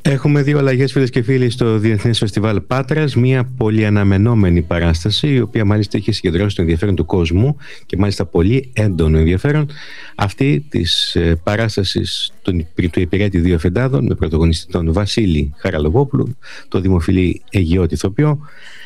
Έχουμε δύο αλλαγές, φίλες και φίλοι, στο Διεθνές Φεστιβάλ Πάτρας. Μια πολύ αναμενόμενη παράσταση, η οποία μάλιστα είχε συγκεντρώσει το ενδιαφέρον του κόσμου και μάλιστα πολύ έντονο ενδιαφέρον. Αυτή της παράστασης του Υπηρέτη Δύο Εφεντάδων, με πρωταγωνιστή τον Βασίλη Χαραλαμπόπουλο, το δημοφιλή Αιγιώτη ηθοποιό,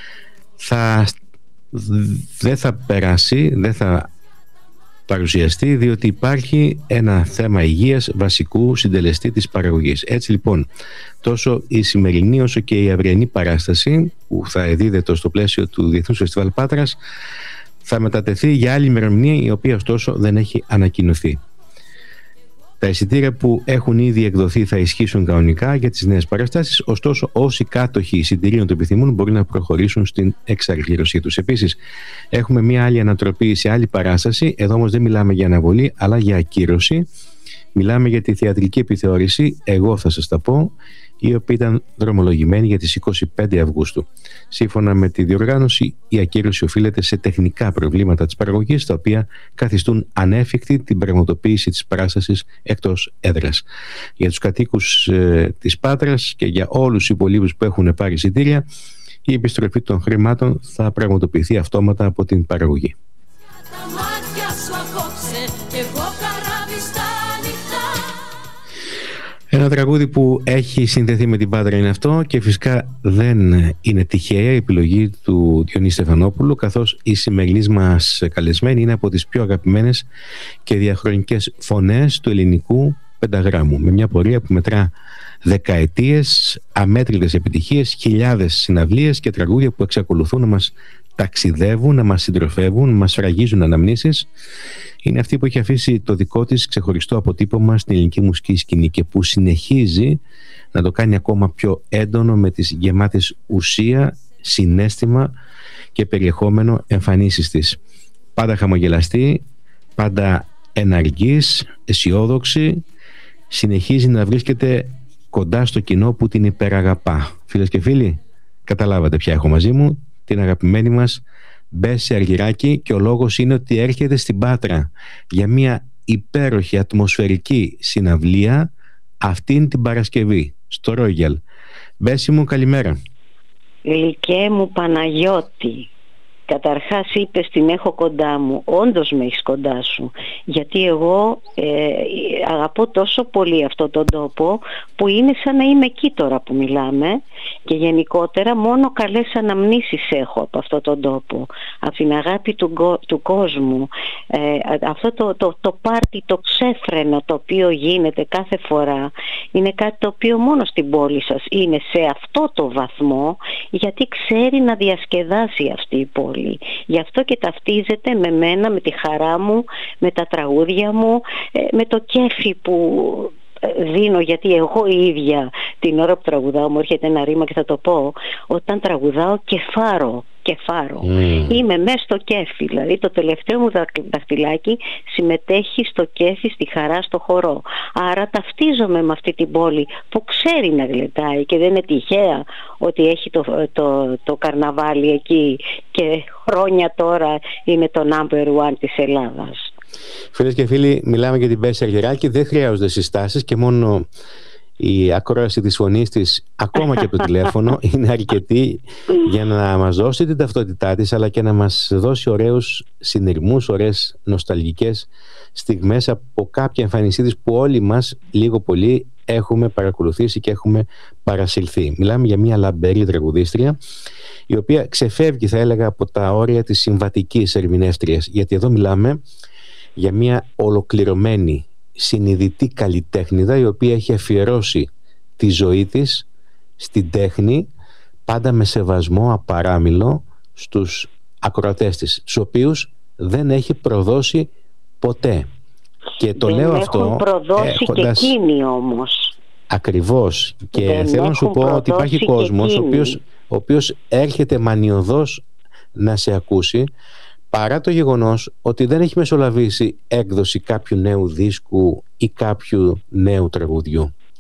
δεν θα περάσει, δεν θα παρουσιαστεί, διότι υπάρχει ένα θέμα υγείας βασικού συντελεστή της παραγωγής. Έτσι λοιπόν, τόσο η σημερινή όσο και η αυριανή παράσταση, που θα εδίδεται στο πλαίσιο του Διεθνούς Φεστιβάλ Πάτρας, θα μετατεθεί για άλλη ημερομηνία, η οποία ωστόσο δεν έχει ανακοινωθεί. Τα εισιτήρια που έχουν ήδη εκδοθεί θα ισχύσουν κανονικά για τις νέες παραστάσεις, ωστόσο όσοι κάτοχοι εισιτηρίων το επιθυμούν μπορεί να προχωρήσουν στην εξαργύρωσή τους. Επίσης, έχουμε μια άλλη ανατροπή σε άλλη παράσταση. Εδώ όμως δεν μιλάμε για αναβολή, αλλά για ακύρωση. Μιλάμε για τη θεατρική επιθεώρηση, εγώ θα σας τα πω, η οποία ήταν δρομολογημένη για τις 25 Αυγούστου. Σύμφωνα με τη διοργάνωση, η ακύρωση οφείλεται σε τεχνικά προβλήματα της παραγωγής, τα οποία καθιστούν ανέφικτη την πραγματοποίηση της παράστασης εκτός έδρας. Για τους κατοίκους της Πάτρας και για όλους τους υπολείπους που έχουν πάρει εισιτήρια, η επιστροφή των χρημάτων θα πραγματοποιηθεί αυτόματα από την παραγωγή. Ένα τραγούδι που έχει συνδεθεί με την Πάτρα είναι αυτό, και φυσικά δεν είναι τυχαία η επιλογή του Διονύση Στεφανόπουλου, καθώς η σημερινή μας καλεσμένη είναι από τις πιο αγαπημένες και διαχρονικές φωνές του ελληνικού πενταγράμμου, με μια πορεία που μετρά δεκαετίες, αμέτρητες επιτυχίες, χιλιάδες συναυλίες και τραγούδια που εξακολουθούν να μας ταξιδεύουν, να μας συντροφεύουν, να μας φραγίζουν αναμνήσεις. Είναι αυτή που έχει αφήσει το δικό της ξεχωριστό αποτύπωμα στην ελληνική μουσική σκηνή και που συνεχίζει να το κάνει ακόμα πιο έντονο με τις γεμάτες ουσία, συναίσθημα και περιεχόμενο εμφανίσεις της. Πάντα χαμογελαστή, πάντα εναργής, αισιόδοξη, συνεχίζει να βρίσκεται κοντά στο κοινό που την υπεραγαπά. Φίλες και φίλοι, καταλάβατε ποια έχω μαζί μου, την αγαπημένη μας Μπέση Αργυράκη, και ο λόγος είναι ότι έρχεται στην Πάτρα για μια υπέροχη ατμοσφαιρική συναυλία αυτήν την Παρασκευή στο Ρόγιαλ. Μπέση μου, καλημέρα. Γλυκέ μου Παναγιώτη, καταρχάς είπες την έχω κοντά μου. Όντως με έχεις κοντά σου, γιατί εγώ αγαπώ τόσο πολύ αυτόν τον τόπο που είναι σαν να είμαι εκεί τώρα που μιλάμε, και γενικότερα μόνο καλές αναμνήσεις έχω από αυτόν τον τόπο, από την αγάπη του κόσμου, αυτό το πάρτι το ξέφρενο το οποίο γίνεται κάθε φορά είναι κάτι το οποίο μόνο στην πόλη σας είναι σε αυτό το βαθμό, γιατί ξέρει να διασκεδάσει αυτή η πόλη. Γι' αυτό και ταυτίζεται με μένα, με τη χαρά μου, με τα τραγούδια μου, με το κέφι που δίνω, γιατί εγώ η ίδια την ώρα που τραγουδάω μου έρχεται ένα ρήμα και θα το πω, όταν τραγουδάω κεφάρω. Είμαι μέσα στο κέφι, δηλαδή το τελευταίο μου δαχτυλάκι συμμετέχει στο κέφι, στη χαρά, στο χορό. Άρα ταυτίζομαι με αυτή την πόλη που ξέρει να γλεντάει, και δεν είναι τυχαία ότι έχει το καρναβάλι εκεί και χρόνια τώρα είναι το number one της Ελλάδας. Φίλες και φίλοι, μιλάμε για την Μπέση Αργυράκη, δεν χρειάζονται συστάσεις, και μόνο η ακρόαση της φωνής της, ακόμα και από το τηλέφωνο, είναι αρκετή για να μας δώσει την ταυτότητά της, αλλά και να μας δώσει ωραίους συνειρμούς, ωραίες νοσταλγικές στιγμές από κάποια εμφανισή της που όλοι μας λίγο πολύ έχουμε παρακολουθήσει και έχουμε παρασυρθεί. Μιλάμε για μια λαμπερή τραγουδίστρια, η οποία ξεφεύγει, θα έλεγα, από τα όρια της συμβατικής ερμηνεύτριας, γιατί εδώ μιλάμε για μια ολοκληρωμένη συνειδητή καλλιτέχνηδα, η οποία έχει αφιερώσει τη ζωή της στην τέχνη, πάντα με σεβασμό απαράμιλο στους ακροατές της, τους οποίους δεν έχει προδώσει ποτέ. Και το λέω αυτό έχουν προδώσει έχοντας... και εκείνοι όμως. Ακριβώς. Και θέλω να σου πω ότι υπάρχει κόσμος ο οποίος έρχεται μανιωδώς να σε ακούσει, παρά το γεγονός ότι δεν έχει μεσολαβήσει έκδοση κάποιου νέου δίσκου ή κάποιου νέου τραγουδιού.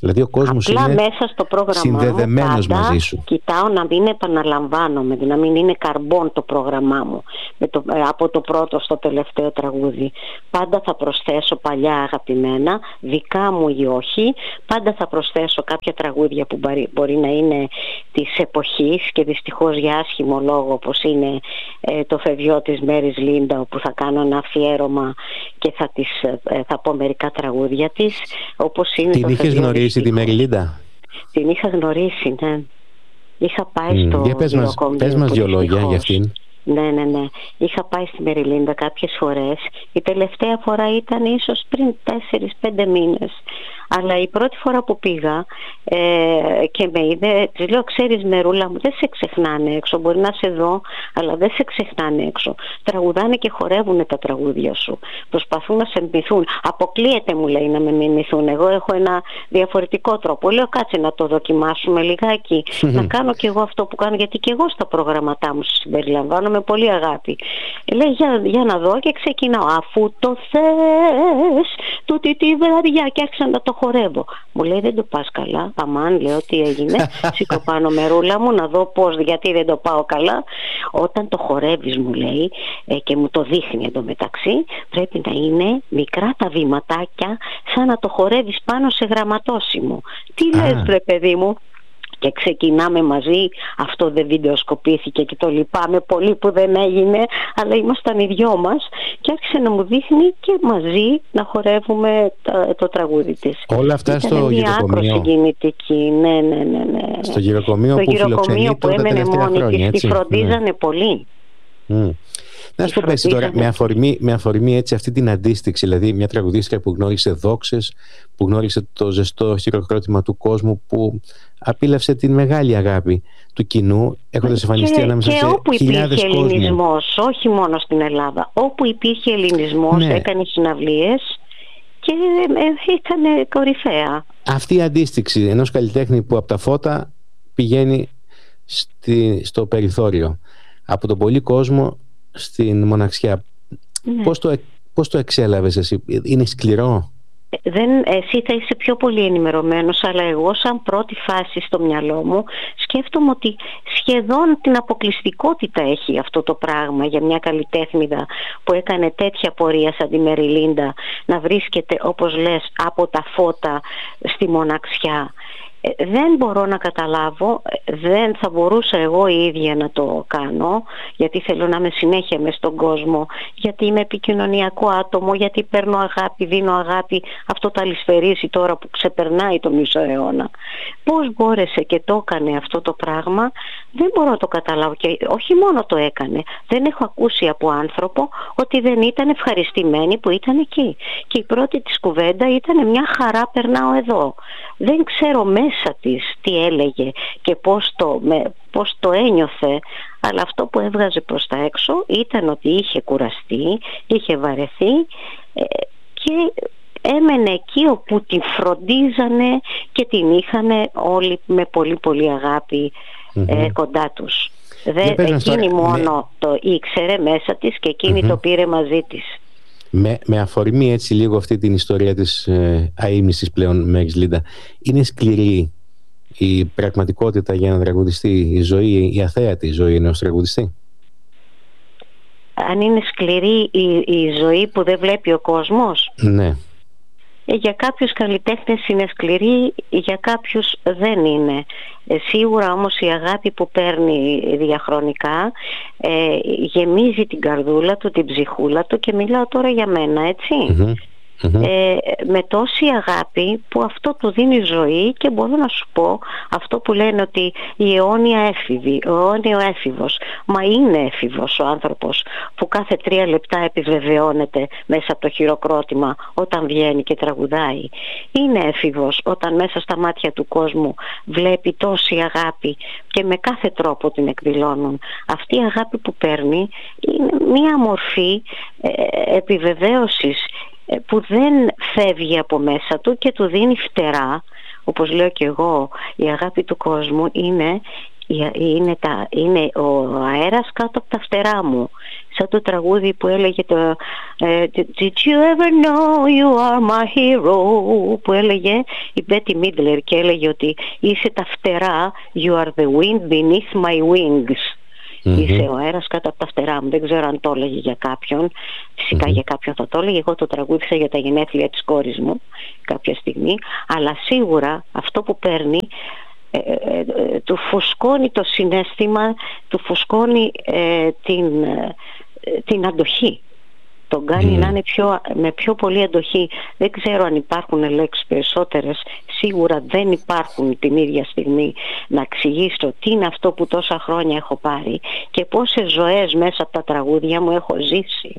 Δηλαδή ο κόσμος απλά είναι μέσα στο πρόγραμμα συνδεδεμένος μου, μαζί σου. κοιτάω να μην επαναλαμβάνομαι, να μην είναι καρμπών το πρόγραμμά μου από το πρώτο στο τελευταίο τραγούδι. Πάντα θα προσθέσω παλιά αγαπημένα, δικά μου ή όχι. Πάντα θα προσθέσω κάποια τραγούδια που μπορεί να είναι της εποχής και δυστυχώς για άσχημο λόγο, όπως είναι το Φευγιό της Μέρης Λίντα, όπου θα κάνω ένα αφιέρωμα και θα πω μερικά τραγούδια της, όπως είναι. Την είχες γνωρίσει τη Μέρη Λίντα? Την είχα γνωρίσει, ναι. Είχα πάει στο γυροκομείο. Πες μας δύο λόγια για αυτήν. Ναι. Είχα πάει στη Μεριλίντα κάποιες φορές. Η τελευταία φορά ήταν ίσως πριν 4-5 μήνες. Αλλά η πρώτη φορά που πήγα και με είδε, της λέω, ξέρεις Μερούλα μου, δεν σε ξεχνάνε έξω. Μπορεί να σε δω, αλλά δεν σε ξεχνάνε έξω. Τραγουδάνε και χορεύουν τα τραγούδια σου. Προσπαθούν να σε μιμηθούν. Αποκλείεται, μου λέει, να με μιμηθούν. Εγώ έχω ένα διαφορετικό τρόπο. Λέω, κάτσε να το δοκιμάσουμε λιγάκι. Να κάνω κι εγώ αυτό που κάνω, γιατί κι εγώ στα προγραμματά μου συμπεριλαμβάνω με πολύ αγάπη. Λέει, για να δω, και ξεκινάω. Αφού το θες, τούτη τη βραδιά, και άρχισα να το χορεύω. Μου λέει, δεν το πας καλά. Αμάν, λέω, τι έγινε? Σήκω πάνω, Μερούλα μου, να δω πώς, γιατί δεν το πάω καλά. Όταν το χορεύεις, μου λέει, και μου το δείχνει εντωμεταξύ, πρέπει να είναι μικρά τα βηματάκια, σαν να το χορεύεις πάνω σε γραμματόσημο. Τι λες, ρε παιδί μου? Και ξεκινάμε μαζί. Αυτό δεν βιντεοσκοπήθηκε και το λυπάμαι πολύ που δεν έγινε, αλλά ήμασταν οι δυο μας και άρχισε να μου δείχνει και μαζί να χορεύουμε το τραγούδι της. Όλα αυτά στο γυροκομείο. Συγκινητική. Ναι. Στο γυροκομείο που φιλοξενεί που έμενε μόνη της, τη φροντίζανε πολύ. Να σου πω έτσι τώρα, με αφορμή έτσι αυτή την αντίστοιξη, δηλαδή μια τραγουδίστρια που γνώρισε δόξες, που γνώρισε το ζεστό χειροκρότημα του κόσμου, που απίλαυσε την μεγάλη αγάπη του κοινού, έχοντας εμφανιστεί ανάμεσα σε χιλιάδες κόσμου. Και όπου υπήρχε ελληνισμός, όχι μόνο στην Ελλάδα, όπου υπήρχε ελληνισμός, έκανε συναυλίες και ήταν κορυφαία. Αυτή η αντίστοιξη ενός καλλιτέχνη που από τα φώτα πηγαίνει στο περιθώριο, από τον πολύ κόσμο στην μοναξιά. Πώς το εξέλαβες εσύ? Είναι σκληρό? Εσύ θα είσαι πιο πολύ ενημερωμένος, αλλά εγώ σαν πρώτη φάση στο μυαλό μου σκέφτομαι ότι σχεδόν την αποκλειστικότητα έχει αυτό το πράγμα για μια καλλιτέχνηδα που έκανε τέτοια πορεία σαν τη Μεριλίντα, να βρίσκεται, όπως λες, από τα φώτα στη μοναξιά. Δεν μπορώ να καταλάβω, δεν θα μπορούσα εγώ η ίδια να το κάνω, γιατί θέλω να είμαι συνέχεια μες στον κόσμο, γιατί είμαι επικοινωνιακό άτομο, γιατί παίρνω αγάπη, δίνω αγάπη. Αυτό το αλυσφαιρίζει τώρα που ξεπερνάει το μισό αιώνα. Πώς μπόρεσε και το έκανε αυτό το πράγμα, δεν μπορώ να το καταλάβω. Και όχι μόνο το έκανε, δεν έχω ακούσει από άνθρωπο ότι δεν ήταν ευχαριστημένη που ήταν εκεί. Και η πρώτη της κουβέντα ήταν, μια χαρά περνάω εδώ. Δεν ξέρω μέσα της τι έλεγε και πώς το ένιωθε, αλλά αυτό που έβγαζε προς τα έξω ήταν ότι είχε κουραστεί, είχε βαρεθεί και έμενε εκεί όπου την φροντίζανε και την είχανε όλοι με πολύ πολύ αγάπη κοντά τους. Εκείνη μόνο το ήξερε μέσα της και εκείνη το πήρε μαζί της. Με αφορμή έτσι λίγο αυτή την ιστορία της αείμνησης πλέον Μέρης Λίντα, είναι σκληρή η πραγματικότητα για να τραγουδιστεί, η ζωή, η αθέατη ζωή ενός τραγουδιστή? Αν είναι σκληρή η ζωή που δεν βλέπει ο κόσμος? Ναι. Για κάποιους καλλιτέχνες είναι σκληρή, για κάποιους δεν είναι. Σίγουρα όμως η αγάπη που παίρνει διαχρονικά γεμίζει την καρδούλα του, την ψυχούλα του, και μιλάω τώρα για μένα, έτσι. Με τόση αγάπη που αυτό του δίνει ζωή. Και μπορώ να σου πω αυτό που λένε, ότι η αιώνια έφηβη, ο αιώνιο έφηβος. Μα είναι έφηβος ο άνθρωπος που κάθε 3 λεπτά επιβεβαιώνεται μέσα από το χειροκρότημα όταν βγαίνει και τραγουδάει. Είναι έφηβος όταν μέσα στα μάτια του κόσμου βλέπει τόση αγάπη και με κάθε τρόπο την εκδηλώνουν. Αυτή η αγάπη που παίρνει είναι μία μορφή επιβεβαίωσης που δεν φεύγει από μέσα του και του δίνει φτερά. Όπως λέω και εγώ, η αγάπη του κόσμου είναι ο αέρας κάτω από τα φτερά μου. Σαν το τραγούδι που έλεγε το Did you ever know you are my hero, που έλεγε η Μπέτι Μίτλερ και έλεγε ότι είσαι τα φτερά, you are the wind beneath my wings. Είσαι ο αέρας κάτω από τα φτερά μου. Δεν ξέρω αν το έλεγε για κάποιον. Φυσικά για κάποιον θα το έλεγε. Εγώ το τραγούδισα για τα γενέθλια της κόρης μου κάποια στιγμή. Αλλά σίγουρα αυτό που παίρνει του φουσκώνει το συναίσθημα, του φουσκώνει την αντοχή. Τον κάνει να είναι με πιο πολύ αντοχή. Δεν ξέρω αν υπάρχουν λέξεις περισσότερες. Σίγουρα δεν υπάρχουν την ίδια στιγμή να εξηγήσω τι είναι αυτό που τόσα χρόνια έχω πάρει και πόσες ζωές μέσα από τα τραγούδια μου έχω ζήσει.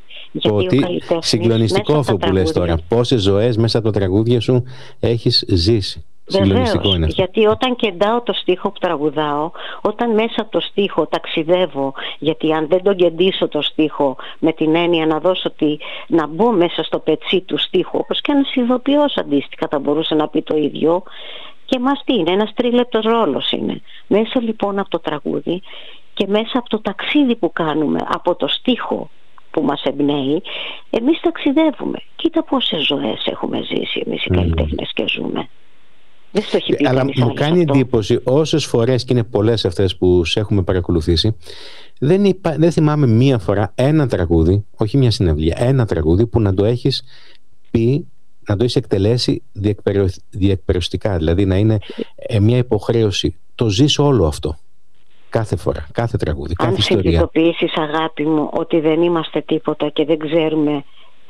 Συγκλονιστικό αυτό που λες τώρα. Πόσες ζωές μέσα από τα τραγούδια σου έχεις ζήσει. Βεβαίως, γιατί όταν κεντάω το στίχο που τραγουδάω, όταν μέσα από το στίχο ταξιδεύω, γιατί αν δεν τον κεντήσω το στίχο με την έννοια να μπω μέσα στο πετσί του στίχου, όπως και ένας ηθοποιός αντίστοιχα θα μπορούσε να πει το ίδιο, και μας τι είναι, ένας τρίλεπτος ρόλος είναι. Μέσα λοιπόν από το τραγούδι και μέσα από το ταξίδι που κάνουμε, από το στίχο που μας εμπνέει, εμείς ταξιδεύουμε. Κοίτα πόσες ζωές έχουμε ζήσει εμείς οι καλλιτέχνες και ζούμε. Αλλά μου κάνει εντύπωση όσες φορές, και είναι πολλές αυτές που σε έχουμε παρακολουθήσει, δεν θυμάμαι μία φορά ένα τραγούδι, όχι μια συναυλία, ένα τραγούδι που να το έχεις πει, να το έχεις εκτελέσει διεκπαιρεωστικά, δηλαδή να είναι μια υποχρέωση. Το ζεις όλο αυτό κάθε φορά, κάθε τραγούδι, κάθε ιστορία. Αν συνειδητοποιήσεις, αγάπη μου, ότι δεν είμαστε τίποτα και δεν ξέρουμε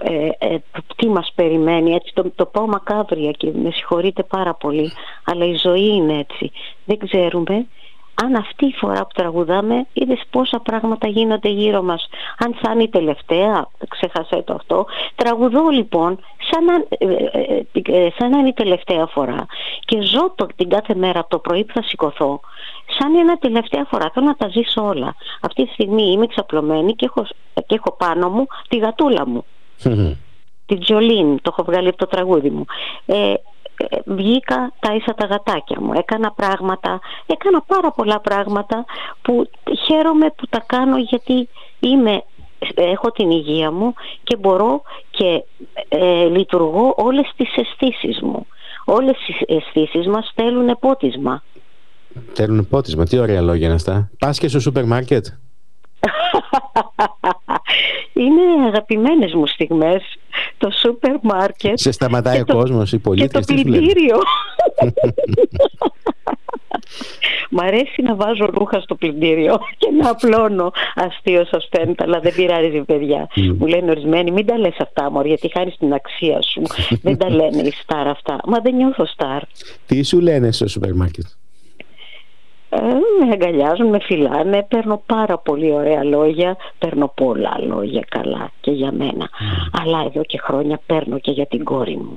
τι μας περιμένει, έτσι το πάω μακάβρια και με συγχωρείτε πάρα πολύ, αλλά η ζωή είναι έτσι. Δεν ξέρουμε αν αυτή η φορά που τραγουδάμε, είδες πόσα πράγματα γίνονται γύρω μας, αν θα είναι η τελευταία, ξέχασα το αυτό. Τραγουδώ λοιπόν σαν να είναι η τελευταία φορά και ζω την κάθε μέρα από το πρωί που θα σηκωθώ σαν είναι τελευταία φορά. Θέλω να τα ζήσω όλα. Αυτή τη στιγμή είμαι ξαπλωμένη και έχω πάνω μου τη γατούλα μου, την Τζολίν, το έχω βγάλει από το τραγούδι μου. Βγήκα, τάισα τα γατάκια μου, έκανα πάρα πολλά πράγματα που χαίρομαι που τα κάνω, γιατί έχω την υγεία μου και μπορώ και λειτουργώ όλες τις αισθήσεις μου. Όλες οι αισθήσεις μας θέλουν πότισμα. Θέλουν πότισμα, τι ωραία λόγια είναι αυτά. Πας και στο σούπερ μάρκετ? Είναι αγαπημένες μου στιγμές το σούπερ μάρκετ. Σε σταματάει ο κόσμος, οι πολίτες? Και το πλυντήριο. Μ' αρέσει να βάζω ρούχα στο πλυντήριο και να απλώνω. Αστείο σας φαίνεται, αλλά δεν πειράζει, παιδιά. Μου λένε ορισμένοι, μην τα λες αυτά, μωρέ, γιατί χάνεις την αξία σου. Δεν τα λένε οι στάρ αυτά. Μα δεν νιώθω στάρ. Τι σου λένε στο σούπερ μάρκετ? Με αγκαλιάζουν, με φυλάνε, παίρνω πάρα πολύ ωραία λόγια, παίρνω πολλά λόγια καλά και για μένα, αλλά εδώ και χρόνια παίρνω και για την κόρη μου.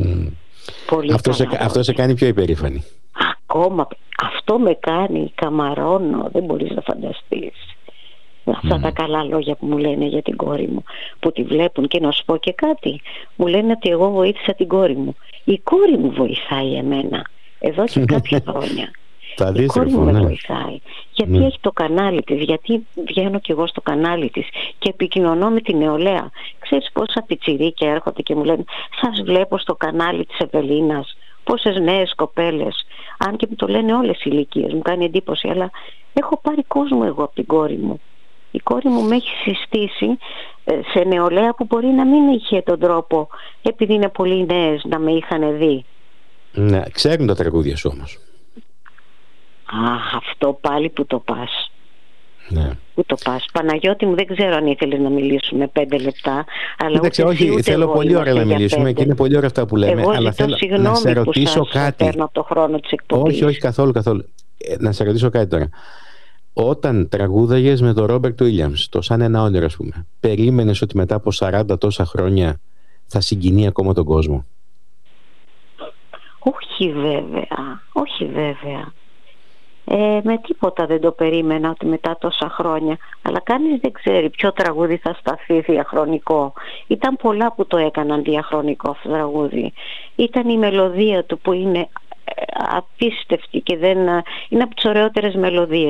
Αυτό σε κάνει πιο υπερήφανη? Ακόμα αυτό με κάνει, καμαρώνω, δεν μπορείς να φανταστείς. Αυτά τα καλά λόγια που μου λένε για την κόρη μου, που τη βλέπουν. Και να σου πω και κάτι, μου λένε ότι εγώ βοήθησα την κόρη μου. Η κόρη μου βοηθάει εμένα εδώ και κάποια χρόνια. Η κόρη μου με βοηθάει, γιατί έχει το κανάλι της, γιατί βγαίνω κι εγώ στο κανάλι της και επικοινωνώ με την νεολαία. Ξέρεις πόσα πιτσιρίκια έρχονται και μου λένε, σας βλέπω στο κανάλι της Ευελίνας, πόσες νέες κοπέλες, αν και μου το λένε όλες οι ηλικίες, μου κάνει εντύπωση, αλλά έχω πάρει κόσμο εγώ από την κόρη μου. Η κόρη μου με έχει συστήσει σε νεολαία που μπορεί να μην είχε τον τρόπο, επειδή είναι πολύ νέες, να με είχαν δει. Ναι, ξέρουν τα τραγούδια σου όμως. Αυτό πάλι που το πας. Ναι. Πού το πας? Παναγιώτη μου, δεν ξέρω αν ήθελες να μιλήσουμε 5 λεπτά. Αλλά όχι, θέλω πολύ ωραία να μιλήσουμε και είναι πολύ ωραία αυτά που λέμε. Εγώ αλλά θέλω να σε ρωτήσω κάτι. Παίρνω από το χρόνο της εκπομπής. Όχι, καθόλου. Να σε ρωτήσω κάτι τώρα. Όταν τραγούδαγες με τον Ρόμπερτ Βίλιαμς, το Σαν ένα όνειρο, ας πούμε, περίμενες ότι μετά από 40 τόσα χρόνια θα συγκινεί ακόμα τον κόσμο? Όχι βέβαια. Με τίποτα δεν το περίμενα ότι μετά τόσα χρόνια. Αλλά κανείς δεν ξέρει ποιο τραγούδι θα σταθεί διαχρονικό. Ήταν πολλά που το έκαναν διαχρονικό αυτό το τραγούδι. Ήταν η μελωδία του που είναι απίστευτη και είναι από τις ωραιότερες μελωδίες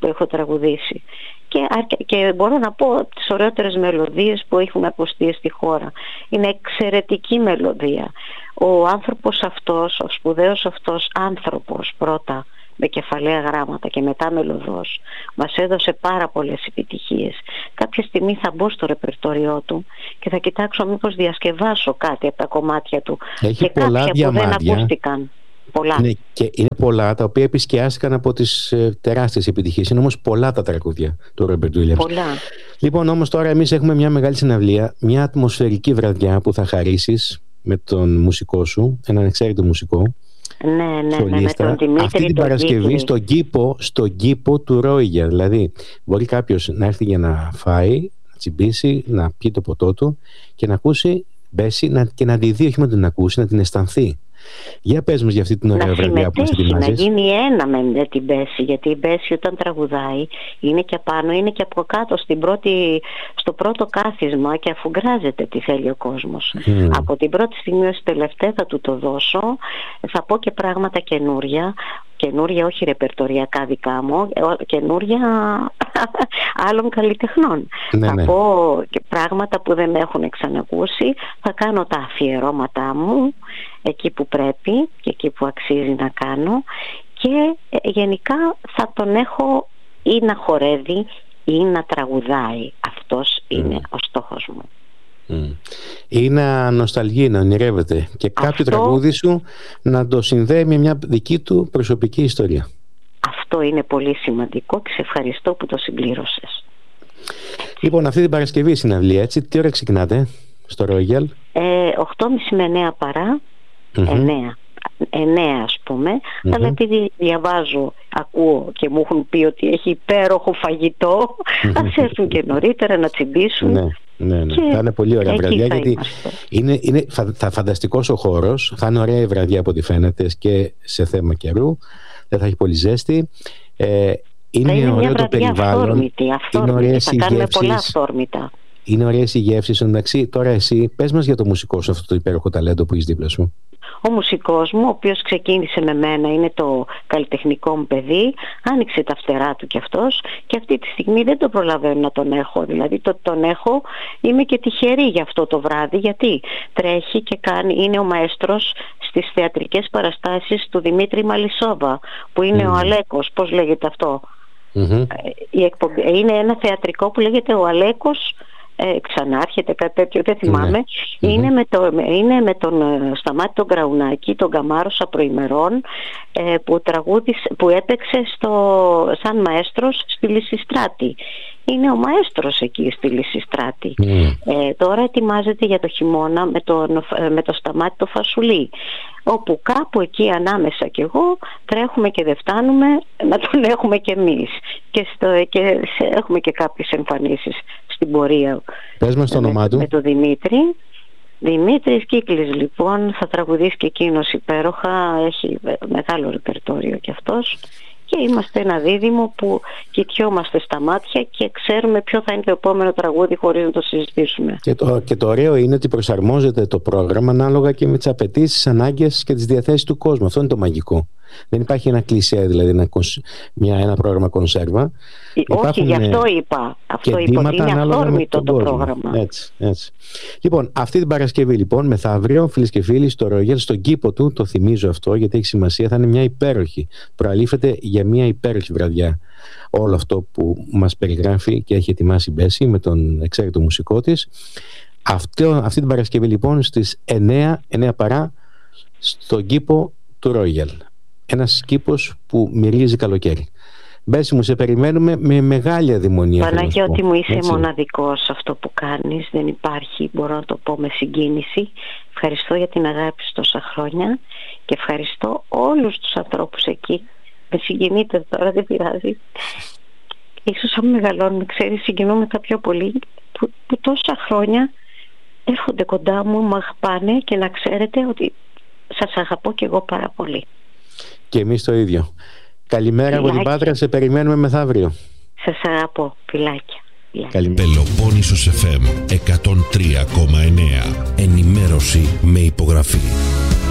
που έχω τραγουδήσει. Και μπορώ να πω τις ωραιότερες μελωδίες που έχουν ακουστεί στη χώρα. Είναι εξαιρετική μελωδία. Ο άνθρωπος αυτός, ο σπουδαίος αυτός άνθρωπος, πρώτα με κεφαλαία γράμματα και μετά μελωδός, μας έδωσε πάρα πολλές επιτυχίες. Κάποια στιγμή θα μπω στο ρεπερτόριό του και θα κοιτάξω μήπως διασκευάσω κάτι από τα κομμάτια του. Έχει και πολλά κάποια διαμάδια. που δεν ακούστηκαν. Πολλά. Και είναι πολλά τα οποία επισκιάστηκαν από τις τεράστιες επιτυχίες. Είναι όμως πολλά τα τραγούδια του Ρόμπερτ Βίλιαμς. Πολλά. Λοιπόν, όμως τώρα εμείς έχουμε μια μεγάλη συναυλία, μια ατμοσφαιρική βραδιά που θα χαρίσεις με τον μουσικό σου, έναν εξαίρετο μουσικό. Ναι, με τον Δημήτρη. Αυτή την Παρασκευή στον κήπο του Ρόιγερ. Δηλαδή, μπορεί κάποιος να έρθει για να φάει, να τσιμπήσει, να πιει το ποτό του και να ακούσει Μπέση και να τη δει, όχι μόνο να την ακούσει, να την αισθανθεί. Για πες μας για αυτή την ωραία βραδιά που μας ετοιμάζεις. Να γίνει ένα με την Μπέση, γιατί η Μπέση όταν τραγουδάει είναι και απάνω, είναι και από κάτω στο πρώτο κάθισμα και αφουγκράζεται τι θέλει ο κόσμος. Από την πρώτη στιγμή ως τελευταία θα του το δώσω. Θα πω και πράγματα καινούρια, όχι ρεπερτοριακά δικά μου, καινούρια άλλων καλλιτεχνών. Θα πω και πράγματα που δεν με έχουν ξανακούσει. Θα κάνω τα αφιερώματά μου εκεί που πρέπει και εκεί που αξίζει να κάνω, και γενικά θα τον έχω ή να χορεύει ή να τραγουδάει. Αυτός είναι ο στόχος μου. Ή να νοσταλγεί, να ονειρεύεται και κάποιο τραγούδι σου να το συνδέει με μια δική του προσωπική ιστορία. Αυτό είναι πολύ σημαντικό και σε ευχαριστώ που το συμπλήρωσες. Λοιπόν, αυτή την Παρασκευή συναυλία, έτσι, τι ώρα ξεκινάτε στο Royal? 8.30 με 9 παρά, 9 ας πούμε, αλλά επειδή διαβάζω, ακούω και μου έχουν πει ότι έχει υπέροχο φαγητό, ας έρθουν και νωρίτερα να τσιμπήσουν. Ναι. Θα είναι πολύ ωραία βραδιά, γιατί είναι φανταστικός ο χώρος. Θα είναι ωραία η βραδιά από ό,τι φαίνεται και σε θέμα καιρού. Δεν θα έχει πολύ ζέστη. Είναι ωραίο το περιβάλλον. Είναι ωραίες οι γεύσεις. Είναι ωραίες οι γεύσεις. Εντάξει, τώρα εσύ πες μας για το μουσικό σου, αυτό το υπέροχο ταλέντο που έχεις δίπλα σου. Ο μουσικός μου, ο οποίος ξεκίνησε με μένα, είναι το καλλιτεχνικό μου παιδί, άνοιξε τα φτερά του κι αυτός, και αυτή τη στιγμή δεν το προλαβαίνω να τον έχω. Δηλαδή τον έχω, είμαι και τυχερή για αυτό το βράδυ, γιατί τρέχει και είναι ο μαέστρος στις θεατρικές παραστάσεις του Δημήτρη Μαλισσόβα, που είναι ο Αλέκος, πώς λέγεται αυτό. Είναι ένα θεατρικό που λέγεται ο Αλέκος, ξανάρχεται κάτι τέτοιο, δεν θυμάμαι. Είναι με τον Σταμάτη τον Γκραουνάκη, τον Καμάρωσα προημερών, που έπαιξε σαν μαέστρος στη Λυσιστράτη. Είναι ο μαέστρος εκεί στη Λυσιστράτη. Τώρα ετοιμάζεται για το χειμώνα με το Σταμάτη το Φασουλί, όπου κάπου εκεί ανάμεσα κι εγώ τρέχουμε και δεν φτάνουμε να τον έχουμε κι εμείς, και έχουμε και κάποιες εμφανίσεις στην πορεία. Πες μας το όνομά του. Με τον Δημήτρης Κύκλης, λοιπόν, θα τραγουδήσει και εκείνος υπέροχα, έχει μεγάλο ρεπερτόριο κι αυτός, και είμαστε ένα δίδυμο που κοιτιόμαστε στα μάτια και ξέρουμε ποιο θα είναι το επόμενο τραγούδι χωρίς να το συζητήσουμε. Και το ωραίο είναι ότι προσαρμόζεται το πρόγραμμα ανάλογα και με τις απαιτήσεις, τις ανάγκες και τις διαθέσεις του κόσμου. Αυτό είναι το μαγικό. Δεν υπάρχει ένα κλισέ, δηλαδή ένα πρόγραμμα κονσέρβα. Όχι, γι' αυτό είπα. Ότι είναι αυθόρμητο το πρόγραμμα. Έτσι. Λοιπόν, αυτή την Παρασκευή, λοιπόν, μεθαύριο, φίλες και φίλοι, στο Royal, στον κήπο του, το θυμίζω αυτό γιατί έχει σημασία, θα είναι μια υπέροχη. Προαλήφεται για μια υπέροχη βραδιά. Όλο αυτό που μας περιγράφει και έχει ετοιμάσει η Μπέση με τον εξαίρετο μουσικό της. Αυτή την Παρασκευή, λοιπόν, στις 9 παρά, στον κήπο του Royal. Ένας κήπος που μυρίζει καλοκαίρι. Μπέση μου, σε περιμένουμε με μεγάλη αδειμονία. Παναγιώτη μου, είσαι μοναδικός αυτό που κάνεις. Δεν υπάρχει, μπορώ να το πω με συγκίνηση. Ευχαριστώ για την αγάπη σου τόσα χρόνια και ευχαριστώ όλους τους ανθρώπους εκεί. Με συγκινείτε τώρα, δεν πειράζει. Ίσως αν μεγαλώνουμε, ξέρεις, συγκινούμε τα πιο πολύ, που τόσα χρόνια έρχονται κοντά μου, μ' αγαπάνε, και να ξέρετε ότι σας αγαπώ κι εγώ πάρα πολύ. Και εμείς το ίδιο. Καλημέρα από την Πάτρα, σε περιμένουμε μεθαύριο. Σας αγαπώ, φιλάκια. Πελοπόννησος FM 103,9. Ενημέρωση με υπογραφή.